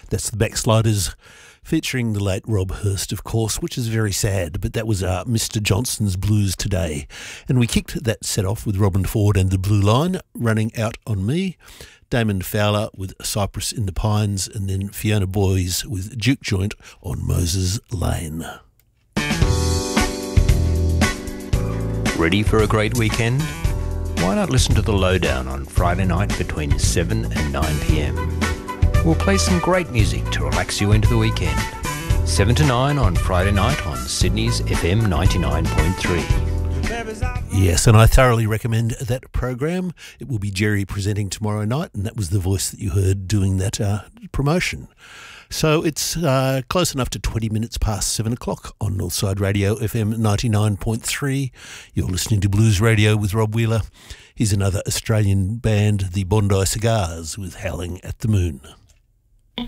That's the Backsliders, featuring the late Rob Hurst, of course, which is very sad, but that was Mr. Johnson's Blues Today. And we kicked that set off with Robin Ford and the Blue Line, Running Out on Me, Damon Fowler with Cypress in the Pines, and then Fiona Boys with Duke Joint on Moses Lane. Ready for a great weekend? Why not listen to The Lowdown on Friday night between 7 and 9 p.m. We'll play some great music to relax you into the weekend. 7 to 9 on Friday night on Sydney's FM 99.3. Yes, and I thoroughly recommend that program. It will be Jerry presenting tomorrow night, and that was the voice that you heard doing that promotion. So it's close enough to 20 minutes past 7 o'clock on Northside Radio FM 99.3. You're listening to Blues Radio with Rob Wheeler. Here's another Australian band, the Bondi Cigars, with Howling at the Moon.